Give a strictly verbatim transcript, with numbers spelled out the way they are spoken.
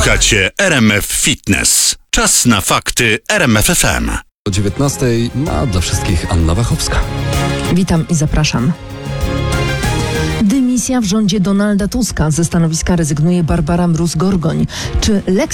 Słuchacie R M F Fitness. Czas na fakty R M F F M. O dziewiętnastej ma dla wszystkich Anna Wachowska. Witam i zapraszam. Dymisja w rządzie Donalda Tuska. Ze stanowiska rezygnuje Barbara Mróz-Gorgoń. Czy Lex